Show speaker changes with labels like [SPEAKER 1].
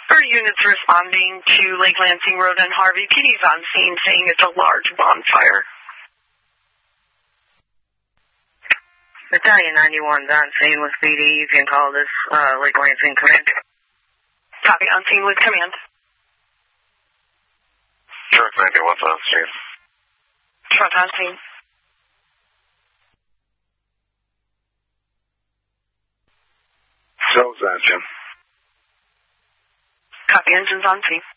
[SPEAKER 1] Our units responding to Lake Lansing Road and Harvey. PD's on scene saying it's a large bonfire.
[SPEAKER 2] Battalion 91's on scene with PD. You can call this Lake Lansing Command.
[SPEAKER 1] Copy, on scene with command.
[SPEAKER 3] Truck 91's on scene.
[SPEAKER 1] Truck on scene.
[SPEAKER 3] Cells on, Jim.
[SPEAKER 1] Copy, engines on scene.